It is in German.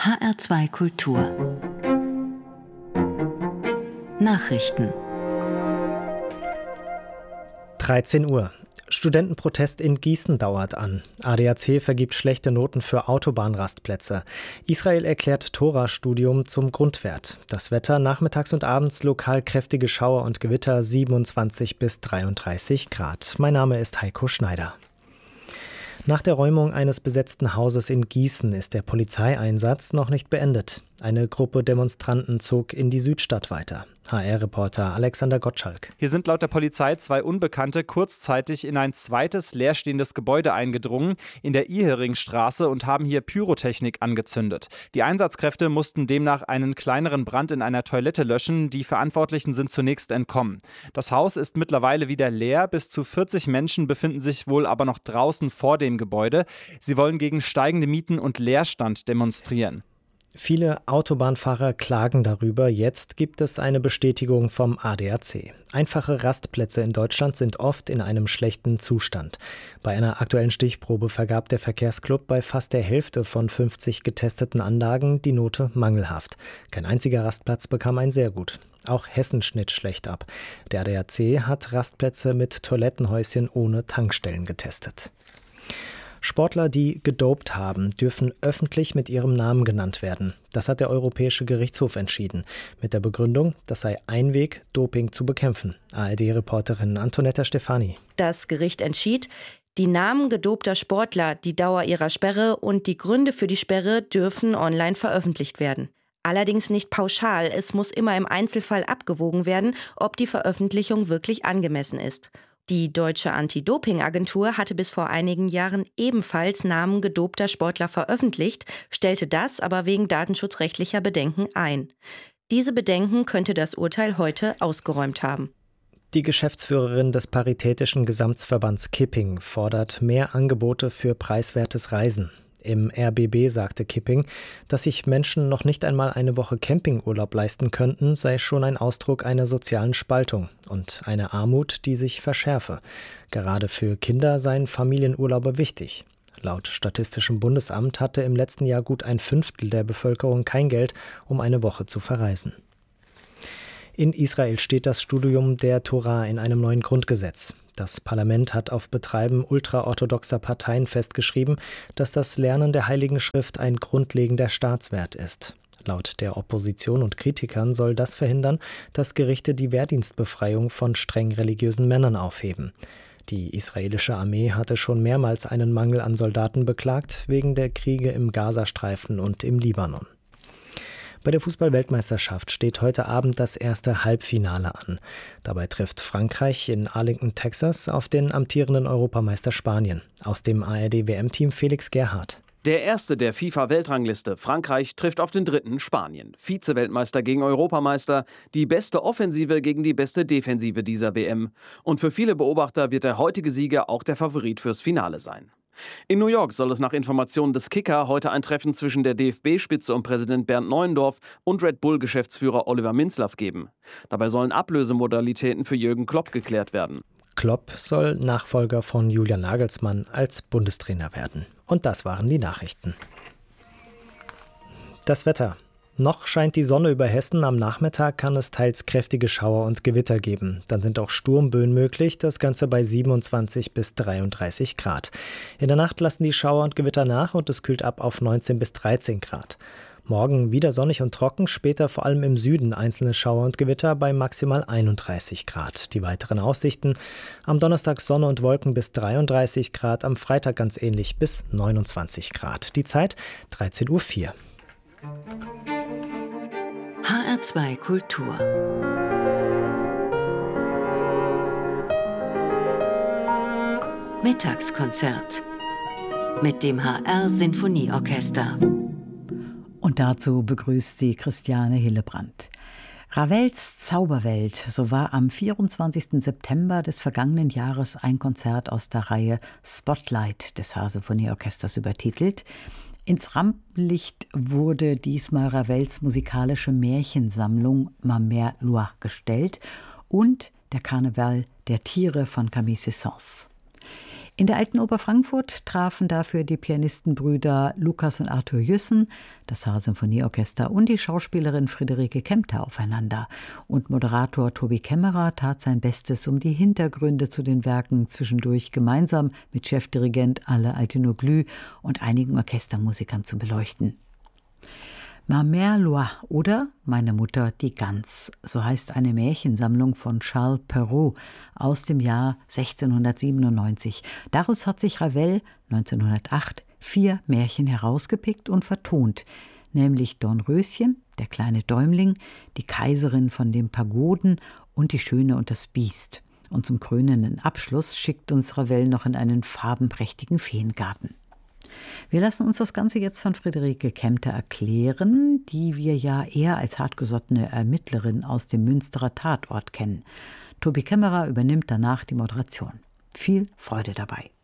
HR2 Kultur Nachrichten 13 Uhr. Studentenprotest in Gießen dauert an. ADAC vergibt schlechte Noten für Autobahnrastplätze. Israel erklärt Tora-Studium zum Grundwert. Das Wetter nachmittags und abends lokal kräftige Schauer und Gewitter 27 bis 33 Grad. Mein Name ist Heiko Schneider. Nach der Räumung eines besetzten Hauses in Gießen ist der Polizeieinsatz noch nicht beendet. Eine Gruppe Demonstranten zog in die Südstadt weiter. HR-Reporter Alexander Gottschalk. Hier sind laut der Polizei zwei Unbekannte kurzzeitig in ein zweites leerstehendes Gebäude eingedrungen, in der Iheringstraße, und haben hier Pyrotechnik angezündet. Die Einsatzkräfte mussten demnach einen kleineren Brand in einer Toilette löschen. Die Verantwortlichen sind zunächst entkommen. Das Haus ist mittlerweile wieder leer. Bis zu 40 Menschen befinden sich wohl aber noch draußen vor dem Gebäude. Sie wollen gegen steigende Mieten und Leerstand demonstrieren. Viele Autobahnfahrer klagen darüber. Jetzt gibt es eine Bestätigung vom ADAC. Einfache Rastplätze in Deutschland sind oft in einem schlechten Zustand. Bei einer aktuellen Stichprobe vergab der Verkehrsclub bei fast der Hälfte von 50 getesteten Anlagen die Note mangelhaft. Kein einziger Rastplatz bekam ein sehr gut. Auch Hessen schnitt schlecht ab. Der ADAC hat Rastplätze mit Toilettenhäuschen ohne Tankstellen getestet. Sportler, die gedopt haben, dürfen öffentlich mit ihrem Namen genannt werden. Das hat der Europäische Gerichtshof entschieden. Mit der Begründung, das sei ein Weg, Doping zu bekämpfen. ARD-Reporterin Antonetta Stefani. Das Gericht entschied, die Namen gedopter Sportler, die Dauer ihrer Sperre und die Gründe für die Sperre dürfen online veröffentlicht werden. Allerdings nicht pauschal. Es muss immer im Einzelfall abgewogen werden, ob die Veröffentlichung wirklich angemessen ist. Die deutsche Anti-Doping-Agentur hatte bis vor einigen Jahren ebenfalls Namen gedopter Sportler veröffentlicht, stellte das aber wegen datenschutzrechtlicher Bedenken ein. Diese Bedenken könnte das Urteil heute ausgeräumt haben. Die Geschäftsführerin des Paritätischen Gesamtverbands Kipping fordert mehr Angebote für preiswertes Reisen. Im RBB sagte Kipping, dass sich Menschen noch nicht einmal eine Woche Campingurlaub leisten könnten, sei schon ein Ausdruck einer sozialen Spaltung und einer Armut, die sich verschärfe. Gerade für Kinder seien Familienurlaube wichtig. Laut Statistischem Bundesamt hatte im letzten Jahr gut ein Fünftel der Bevölkerung kein Geld, um eine Woche zu verreisen. In Israel steht das Studium der Tora in einem neuen Grundgesetz. Das Parlament hat auf Betreiben ultraorthodoxer Parteien festgeschrieben, dass das Lernen der Heiligen Schrift ein grundlegender Staatswert ist. Laut der Opposition und Kritikern soll das verhindern, dass Gerichte die Wehrdienstbefreiung von streng religiösen Männern aufheben. Die israelische Armee hatte schon mehrmals einen Mangel an Soldaten beklagt, wegen der Kriege im Gazastreifen und im Libanon. Bei der Fußball-Weltmeisterschaft steht heute Abend das erste Halbfinale an. Dabei trifft Frankreich in Arlington, Texas, auf den amtierenden Europameister Spanien. Aus dem ARD-WM-Team Felix Gerhardt. Der erste der FIFA-Weltrangliste, Frankreich, trifft auf den dritten, Spanien. Vize-Weltmeister gegen Europameister, die beste Offensive gegen die beste Defensive dieser WM. Und für viele Beobachter wird der heutige Sieger auch der Favorit fürs Finale sein. In New York soll es nach Informationen des Kicker heute ein Treffen zwischen der DFB-Spitze und Präsident Bernd Neuendorf und Red Bull-Geschäftsführer Oliver Minzlaff geben. Dabei sollen Ablösemodalitäten für Jürgen Klopp geklärt werden. Klopp soll Nachfolger von Julian Nagelsmann als Bundestrainer werden. Und das waren die Nachrichten. Das Wetter. Noch scheint die Sonne über Hessen, am Nachmittag kann es teils kräftige Schauer und Gewitter geben. Dann sind auch Sturmböen möglich, das Ganze bei 27 bis 33 Grad. In der Nacht lassen die Schauer und Gewitter nach und es kühlt ab auf 19 bis 13 Grad. Morgen wieder sonnig und trocken, später vor allem im Süden einzelne Schauer und Gewitter bei maximal 31 Grad. Die weiteren Aussichten: am Donnerstag Sonne und Wolken bis 33 Grad, am Freitag ganz ähnlich bis 29 Grad. Die Zeit 13:04 Uhr. HR2 Kultur Mittagskonzert mit dem HR-Sinfonieorchester. Und dazu begrüßt sie Christiane Hillebrand. Ravels Zauberwelt, so war am 24. September des vergangenen Jahres ein Konzert aus der Reihe Spotlight des HR-Sinfonieorchesters übertitelt. Ins Rampenlicht wurde diesmal Ravels musikalische Märchensammlung Ma Mère Loire gestellt und der Karneval der Tiere von Camille Saint-Saëns. In der Alten Oper Frankfurt trafen dafür die Pianistenbrüder Lukas und Arthur Jüssen, das Haar-Symphonieorchester und die Schauspielerin Friederike Kempter aufeinander. Und Moderator Tobi Kämmerer tat sein Bestes, um die Hintergründe zu den Werken zwischendurch gemeinsam mit Chefdirigent Alle Altinoglu und einigen Orchestermusikern zu beleuchten. Ma Mère Loire oder Meine Mutter die Gans, so heißt eine Märchensammlung von Charles Perrault aus dem Jahr 1697. Daraus hat sich Ravel 1908 4 Märchen herausgepickt und vertont, nämlich Dornröschen, der kleine Däumling, die Kaiserin von den Pagoden und die Schöne und das Biest. Und zum krönenden Abschluss schickt uns Ravel noch in einen farbenprächtigen Feengarten. Wir lassen uns das Ganze jetzt von Friederike Kempter erklären, die wir ja eher als hartgesottene Ermittlerin aus dem Münsterer Tatort kennen. Tobi Kämmerer übernimmt danach die Moderation. Viel Freude dabei.